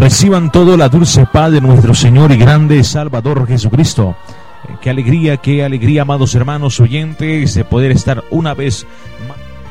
Reciban todo la dulce paz de nuestro Señor y grande Salvador Jesucristo. Qué alegría, amados hermanos oyentes, de poder estar una vez